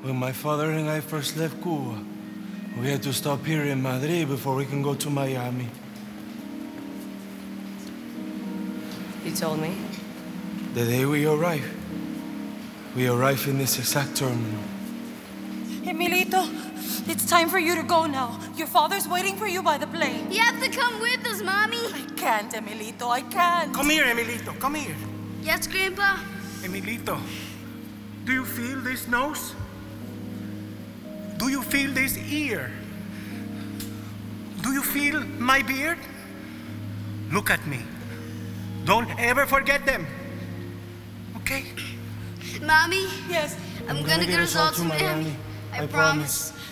When my father and I first left Cuba, we had to stop here in Madrid before we can go to Miami. You told me? The day we arrive in this exact terminal. Emilito, it's time for you to go now. Your father's waiting for you by the plane. You have to come with us, Mommy. I can't, Emilito, I can't. Come here, Emilito, come here. Yes, Grandpa? Emilito, do you feel this nose? Do you feel this ear? Do you feel my beard? Look at me. Don't ever forget them. Okay? Mommy? Yes. I'm gonna get us all to Miami. I promise.